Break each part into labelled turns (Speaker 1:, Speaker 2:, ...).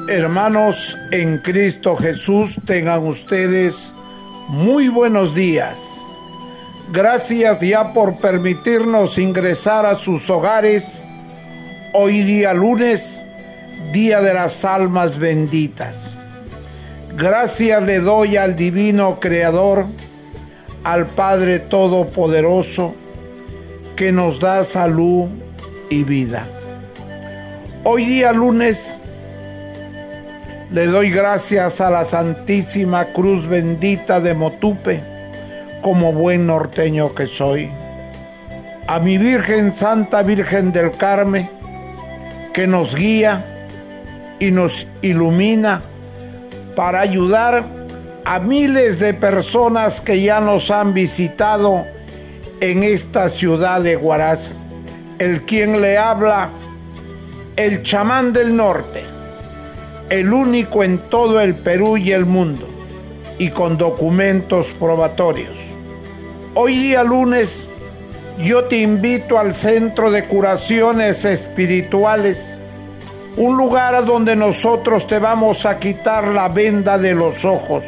Speaker 1: Hermanos en Cristo Jesús, tengan ustedes muy buenos días. Gracias ya por permitirnos ingresar a sus hogares. Hoy día lunes, día de las almas benditas. Gracias le doy al Divino Creador, al Padre Todopoderoso, que nos da salud y vida. Hoy día lunes, le doy gracias a la Santísima Cruz Bendita de Motupe, como buen norteño que soy. A mi Virgen, Santa Virgen del Carmen, que nos guía y nos ilumina para ayudar a miles de personas que ya nos han visitado en esta ciudad de Huaraz. El quien le habla, el chamán del norte, el único en todo el Perú y el mundo, y con documentos probatorios. Hoy día lunes, yo te invito al Centro de Curaciones Espirituales, un lugar a donde nosotros te vamos a quitar la venda de los ojos,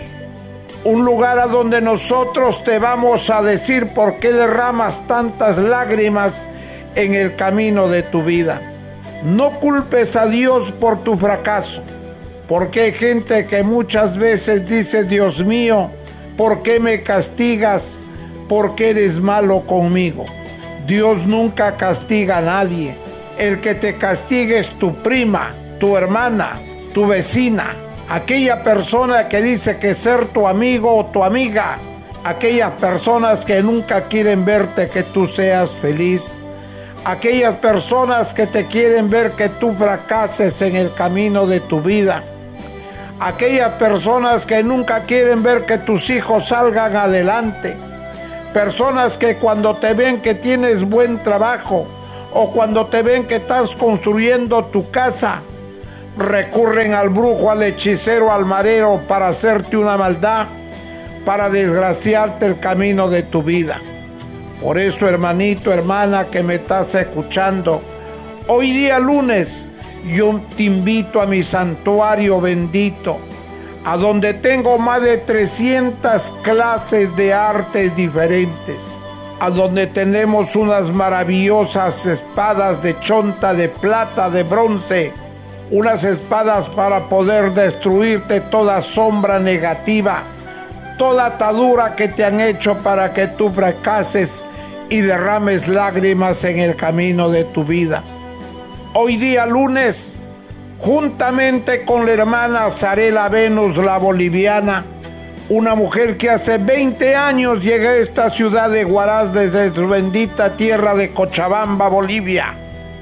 Speaker 1: un lugar a donde nosotros te vamos a decir por qué derramas tantas lágrimas en el camino de tu vida. No culpes a Dios por tu fracaso, porque hay gente que muchas veces dice: Dios mío, ¿por qué me castigas? ¿Por qué eres malo conmigo? Dios nunca castiga a nadie. El que te castigue es tu prima, tu hermana, tu vecina, aquella persona que dice que ser tu amigo o tu amiga, aquellas personas que nunca quieren verte que tú seas feliz, aquellas personas que te quieren ver que tú fracases en el camino de tu vida, aquellas personas que nunca quieren ver que tus hijos salgan adelante, personas que cuando te ven que tienes buen trabajo o cuando te ven que estás construyendo tu casa, recurren al brujo, al hechicero, al marero para hacerte una maldad, para desgraciarte el camino de tu vida. Por eso, hermanito, hermana que me estás escuchando, hoy día lunes yo te invito a mi santuario bendito, a donde tengo más de 300 clases de artes diferentes, a donde tenemos unas maravillosas espadas de chonta, de plata, de bronce, unas espadas para poder destruirte toda sombra negativa, toda atadura que te han hecho para que tú fracases y derrames lágrimas en el camino de tu vida. Hoy día lunes, juntamente con la hermana Zarela Venus, la boliviana, una mujer que hace 20 años llegó a esta ciudad de Huaraz desde su bendita tierra de Cochabamba, Bolivia.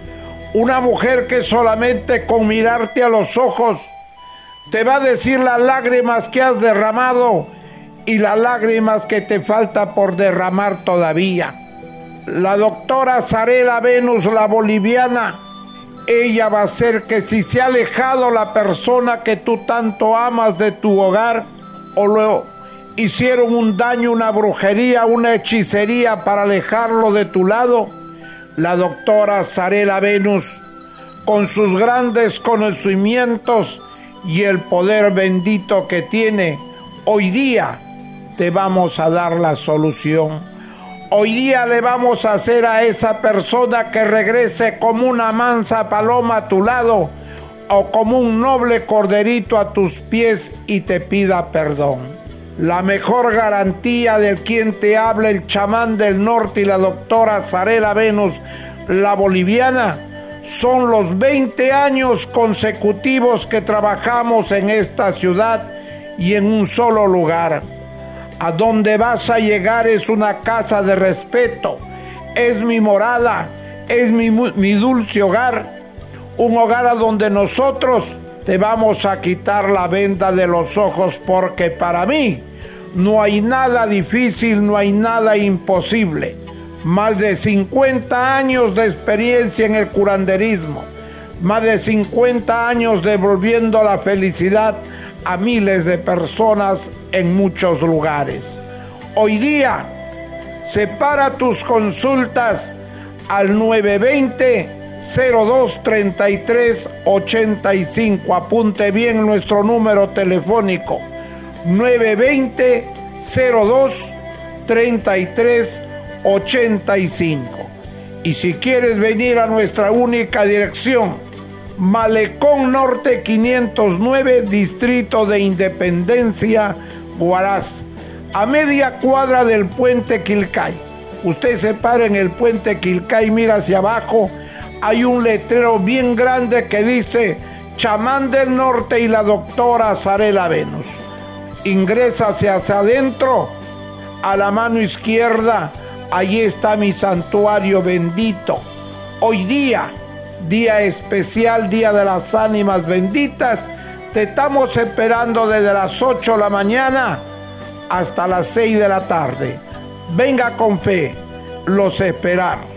Speaker 1: Una mujer que solamente con mirarte a los ojos te va a decir las lágrimas que has derramado y las lágrimas que te falta por derramar todavía. La doctora Zarela Venus, la boliviana, ella va a hacer que si se ha alejado la persona que tú tanto amas de tu hogar, o le hicieron un daño, una brujería, una hechicería para alejarlo de tu lado, la doctora Zarela Venus, con sus grandes conocimientos y el poder bendito que tiene, hoy día te vamos a dar la solución. Hoy día le vamos a hacer a esa persona que regrese como una mansa paloma a tu lado o como un noble corderito a tus pies y te pida perdón. La mejor garantía del quien te habla, el chamán del norte y la doctora Zarela Venus, la boliviana, son los 20 años consecutivos que trabajamos en esta ciudad y en un solo lugar. A donde vas a llegar es una casa de respeto, es mi morada, es mi dulce hogar, un hogar a donde nosotros te vamos a quitar la venda de los ojos, porque para mí no hay nada difícil, no hay nada imposible. Más de 50 años de experiencia en el curanderismo, más de 50 años devolviendo la felicidad a miles de personas en muchos lugares. Hoy día, separa tus consultas al 920 023385. Apunte bien nuestro número telefónico 920-02-3385. Y si quieres venir a nuestra única dirección, Malecón Norte 509, Distrito de Independencia, Huaraz, a media cuadra del puente Quilcay. Usted se para en el puente Quilcay, mira hacia abajo, hay un letrero bien grande que dice Chamán del Norte y la doctora Zarela Venus. Ingresa hacia adentro, a la mano izquierda, allí está mi santuario bendito. Hoy día especial, Día de las Ánimas Benditas, te estamos esperando desde las 8 de la mañana hasta las 6 de la tarde. Venga con fe, los esperamos.